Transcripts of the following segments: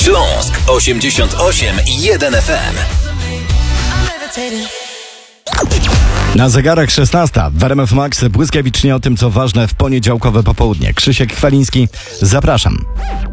Śląsk 88,1 FM. Na zegarach 16 w RMF Max błyskawicznie o tym, co ważne w poniedziałkowe popołudnie. Krzysiek Chwaliński, zapraszam.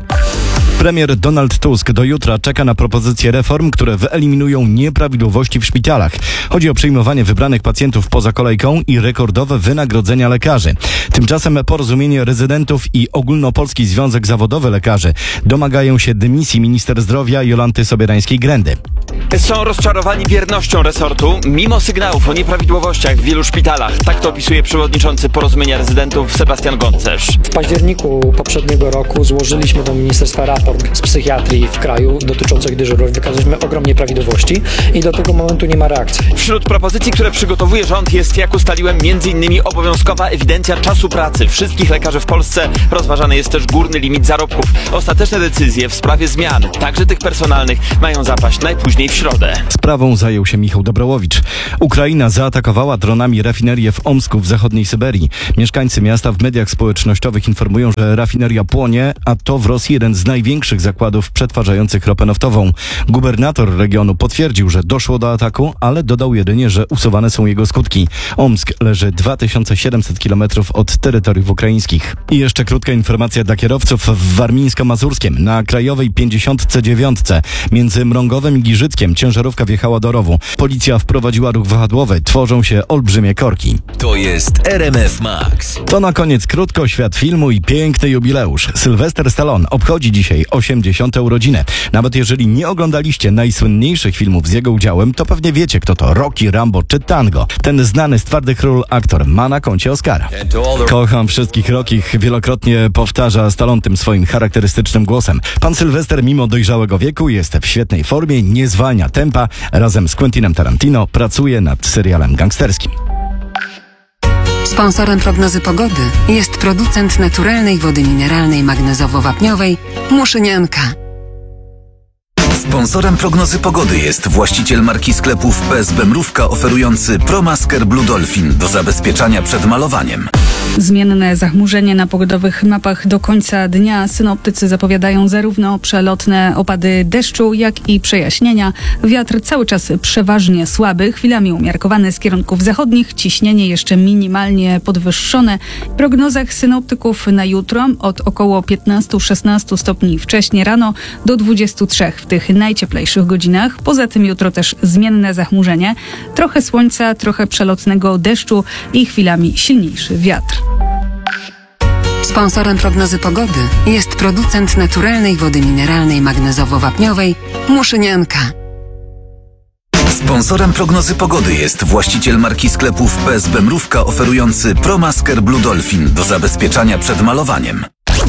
Premier Donald Tusk do jutra czeka na propozycje reform, które wyeliminują nieprawidłowości w szpitalach. Chodzi o przyjmowanie wybranych pacjentów poza kolejką i rekordowe wynagrodzenia lekarzy. Tymczasem Porozumienie Rezydentów i Ogólnopolski Związek Zawodowy Lekarzy domagają się dymisji minister zdrowia Jolanty Sobierańskiej-Grendy. Są rozczarowani wiernością resortu, mimo sygnałów o nieprawidłowościach w wielu szpitalach. Tak to opisuje przewodniczący Porozumienia Rezydentów Sebastian Goncerz. W październiku poprzedniego roku złożyliśmy do ministerstwa raport z psychiatrii w kraju dotyczących dyżurów. Wykazaliśmy ogromne nieprawidłowości i do tego momentu nie ma reakcji. Wśród propozycji, które przygotowuje rząd, jest, jak ustaliłem, m.in. obowiązkowa ewidencja czasu pracy wszystkich lekarzy w Polsce. Rozważany jest też górny limit zarobków. Ostateczne decyzje w sprawie zmian, także tych personalnych, mają zapaść najpóźniej w środę. Sprawą zajął się Michał Dobrołowicz. Ukraina zaatakowała dronami rafinerię w Omsku w zachodniej Syberii. Mieszkańcy miasta w mediach społecznościowych informują, że rafineria płonie, a to w Rosji jeden z największych zakładów przetwarzających ropę naftową. Gubernator regionu potwierdził, że doszło do ataku, ale dodał jedynie, że usuwane są jego skutki. Omsk leży 2700 km od terytoriów ukraińskich. I jeszcze krótka informacja dla kierowców w Warmińsko-Mazurskiem. Na krajowej 59 między Mrągowem i Giżyckiem ciężarówka wjechała do rowu. Policja wprowadziła ruch wahadłowy. Tworzą się olbrzymie korki. To jest RMF Max. To na koniec krótko świat filmu i piękny jubileusz. Sylwester Stallone obchodzi dzisiaj 80. urodziny. Nawet jeżeli nie oglądaliście najsłynniejszych filmów z jego udziałem, to pewnie wiecie, kto to Rocky, Rambo czy Tango. Ten znany z twardych ról aktor ma na koncie Oscara. Kocham wszystkich Rockich, wielokrotnie powtarza Stallone tym swoim charakterystycznym głosem. Pan Sylwester mimo dojrzałego wieku jest w świetnej formie, nie zwalnia tempa. Razem z Quentinem Tarantino pracuje nad serialem gangsterskim. Sponsorem prognozy pogody jest producent naturalnej wody mineralnej magnezowo-wapniowej Muszynianka. Sponsorem prognozy pogody jest właściciel marki sklepów PSB Mrówka oferujący ProMasker Blue Dolphin do zabezpieczania przed malowaniem. Zmienne zachmurzenie na pogodowych mapach do końca dnia. Synoptycy zapowiadają zarówno przelotne opady deszczu, jak i przejaśnienia. Wiatr cały czas przeważnie słaby, chwilami umiarkowany z kierunków zachodnich, ciśnienie jeszcze minimalnie podwyższone. W prognozach synoptyków na jutro od około 15-16 stopni wcześnie rano do 23 w tych najcieplejszych godzinach. Poza tym jutro też zmienne zachmurzenie, trochę słońca, trochę przelotnego deszczu i chwilami silniejszy wiatr. Sponsorem prognozy pogody jest producent naturalnej wody mineralnej magnezowo-wapniowej Muszynianka. Sponsorem prognozy pogody jest właściciel marki sklepów PSB Mrówka oferujący ProMasker Blue Dolphin do zabezpieczania przed malowaniem.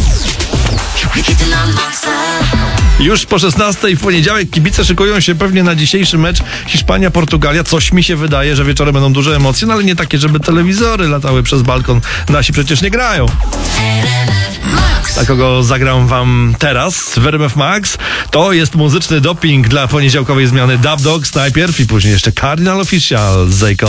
Już po 16 w poniedziałek kibice szykują się pewnie na dzisiejszy mecz Hiszpania-Portugalia. Coś mi się wydaje, że wieczorem będą duże emocje, no ale nie takie, żeby telewizory latały przez balkon. Nasi przecież nie grają. Takiego zagram wam teraz w RMF Max. To jest muzyczny doping dla poniedziałkowej zmiany Dub Dogs najpierw i później jeszcze Cardinal Official z Zayko.